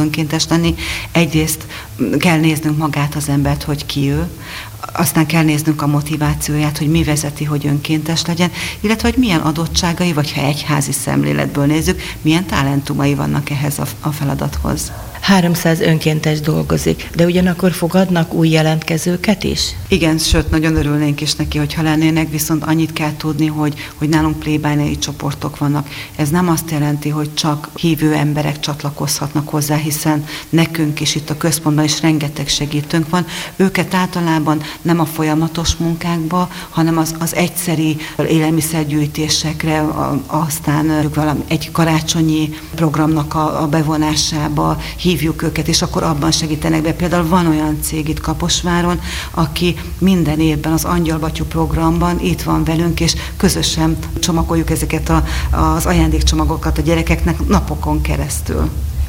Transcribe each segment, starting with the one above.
önkéntes lenni. Egyrészt kell néznünk magát az embert, hogy ki ő, aztán kell néznünk a motivációját, hogy mi vezeti, hogy önkéntes legyen, illetve hogy milyen adottságai, vagy ha egyházi szemléletből nézzük, milyen talentumai vannak ehhez a feladathoz. 300 önkéntes dolgozik, de ugyanakkor fogadnak új jelentkezőket is? Igen, sőt, nagyon örülnénk is neki, hogyha lennének, viszont annyit kell tudni, hogy nálunk plébániai csoportok vannak. Ez nem azt jelenti, hogy csak hívő emberek csatlakozhatnak hozzá, hiszen nekünk is itt a központban is rengeteg segítőnk van. Őket általában nem a folyamatos munkákba, hanem az egyszeri élelmiszergyűjtésekre, aztán egy karácsonyi programnak a bevonásába hívjuk őket, és akkor abban segítenek be. Például van olyan cég itt Kaposváron, aki minden évben az Angyalbatyú programban itt van velünk, és közösen csomagoljuk ezeket az ajándékcsomagokat a gyerekeknek napokon keresztül.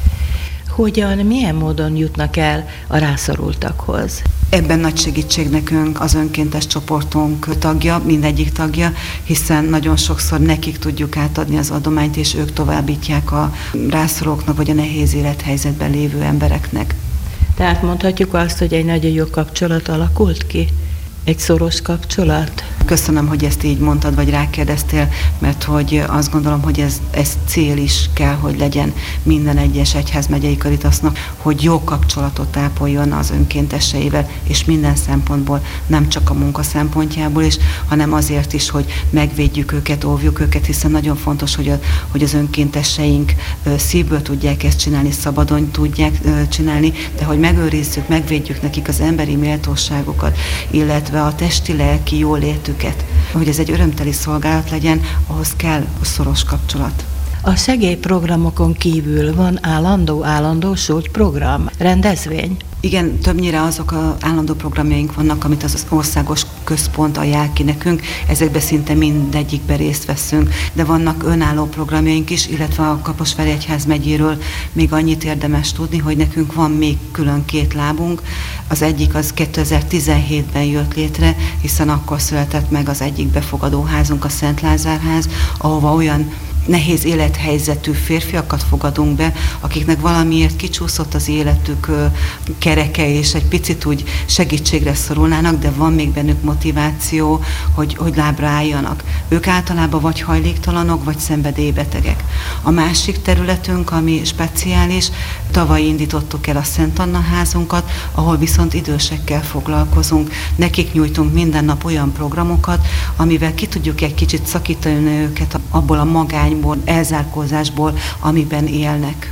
Hogyan, milyen módon jutnak el a rászorultakhoz? Ebben nagy segítség nekünk az önkéntes csoportunk tagja, mindegyik tagja, hiszen nagyon sokszor nekik tudjuk átadni az adományt, és ők továbbítják a rászorulóknak, vagy a nehéz élethelyzetben lévő embereknek. Tehát mondhatjuk azt, hogy egy nagyon jó kapcsolat alakult ki? Egy szoros kapcsolat? Köszönöm, hogy ezt így mondtad, vagy rákérdeztél, mert hogy azt gondolom, hogy ez cél is kell, hogy legyen minden egyes egyházmegyei Karitasznak, hogy jó kapcsolatot ápoljon az önkénteseivel, és minden szempontból, nem csak a munka szempontjából is, hanem azért is, hogy megvédjük őket, óvjuk őket, hiszen nagyon fontos, hogy az önkénteseink szívből tudják ezt csinálni, szabadon tudják csinálni, de hogy megőrizzük, megvédjük nekik az emberi méltóságokat, illetve a testi-lelki jólétüket. Hogy ez egy örömteli szolgálat legyen, ahhoz kell a szoros kapcsolat. A segélyprogramokon kívül van állandósult program, rendezvény? Igen, többnyire azok az állandó programjaink vannak, amit az országos központ ajánl ki nekünk, ezekben szinte mindegyikben részt veszünk, de vannak önálló programjaink is, illetve a Kaposvári Egyházmegyéről még annyit érdemes tudni, hogy nekünk van még külön 2 lábunk. Az egyik az 2017-ben jött létre, hiszen akkor született meg az egyik befogadóházunk, a Szent Lázárház, ahova olyan nehéz élethelyzetű férfiakat fogadunk be, akiknek valamiért kicsúszott az életük kereke, és egy picit úgy segítségre szorulnának, de van még bennük motiváció, hogy lábra álljanak. Ők általában vagy hajléktalanok, vagy szenvedélybetegek. A másik területünk, ami speciális, tavaly indítottuk el a Szent Anna házunkat, ahol viszont idősekkel foglalkozunk. Nekik nyújtunk minden nap olyan programokat, amivel ki tudjuk egy kicsit szakítani őket abból a magányból, elzárkózásból, amiben élnek.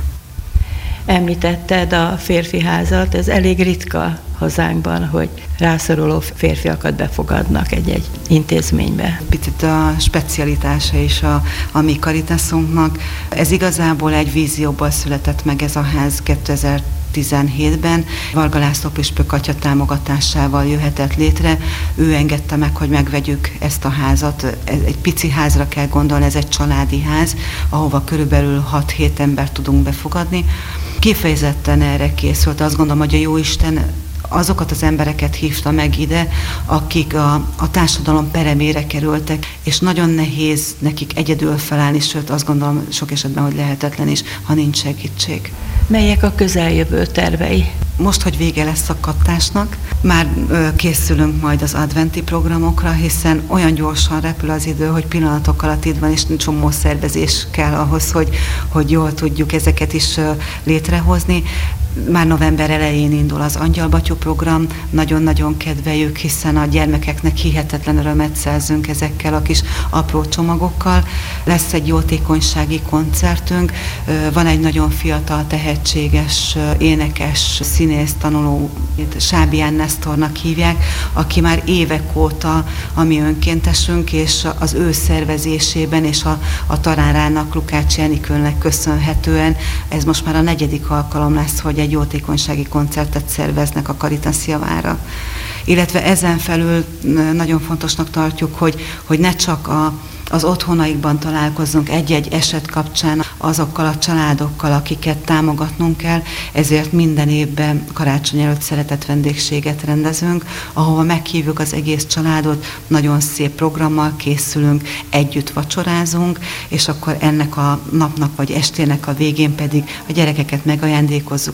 Említetted a férfi házat, ez elég ritka hazánkban, hogy rászoruló férfiakat befogadnak egy intézménybe. Picit a specialitása is a mi Caritaszunknak. Ez igazából egy vízióból született meg ez a ház 2017-ben. Varga László püspök atya támogatásával jöhetett létre. Ő engedte meg, hogy megvegyük ezt a házat. Egy pici házra kell gondolni, ez egy családi ház, ahova körülbelül 6-7 embert tudunk befogadni. Kifejezetten erre készült. Azt gondolom, hogy a Jóisten azokat az embereket hívta meg ide, akik a társadalom peremére kerültek, és nagyon nehéz nekik egyedül felállni, sőt azt gondolom sok esetben, hogy lehetetlen is, ha nincs segítség. Melyek a közeljövő tervei? Most, hogy vége lesz a kattásnak, már készülünk majd az adventi programokra, hiszen olyan gyorsan repül az idő, hogy pillanatok alatt itt van, és csomó szervezés kell ahhoz, hogy jól tudjuk ezeket is létrehozni. Már november elején indul az Angyalbatyú program, nagyon-nagyon kedveljük, hiszen a gyermekeknek hihetetlen örömet szerzünk ezekkel a kis apró csomagokkal. Lesz egy jótékonysági koncertünk, van egy nagyon fiatal, tehetséges, énekes, színész tanuló, Sábián Nesztornak hívják, aki már évek óta a mi önkéntesünk, és az ő szervezésében és a Tarárának, Lukács Enikőnek köszönhetően ez most már a 4. alkalom lesz, hogy egy jótékonysági koncertet szerveznek a Caritas javára. Illetve ezen felül nagyon fontosnak tartjuk, hogy ne csak az otthonaikban találkozzunk egy-egy eset kapcsán azokkal a családokkal, akiket támogatnunk kell, ezért minden évben karácsony előtt szeretett vendégséget rendezünk, ahova meghívjuk az egész családot, nagyon szép programmal készülünk, együtt vacsorázunk, és akkor ennek a napnak vagy estének a végén pedig a gyerekeket megajándékozzuk